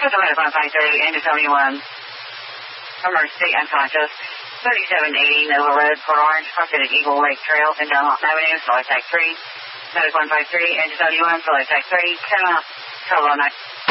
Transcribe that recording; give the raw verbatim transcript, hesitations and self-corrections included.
Atlanta one five three, engine seventy-one. Emergency unconscious. thirty-seven eighty Nova Road, Port Orange, crossing Eagle Lake Trail and Dunlop Avenue, Solid Tech three. Medic one five three, engine seventy-one, Solid Tech three. Ten out. Trouble on night.